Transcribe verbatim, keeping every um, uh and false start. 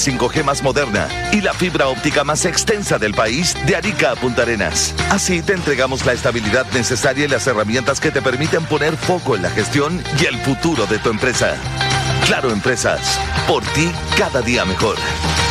cinco G más moderna y la fibra óptica más extensa del país de Arica a Punta Arenas. Así te entregamos la estabilidad necesaria y las herramientas que te permiten poner foco en la gestión y el futuro de tu empresa. Claro Empresas, por ti cada día mejor.